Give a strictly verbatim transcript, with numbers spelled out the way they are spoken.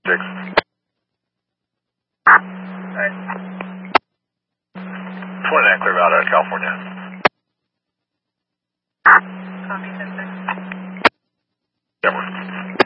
six. Alright. twenty-nine, clear out of California. Copy, ten six. Yeah, we're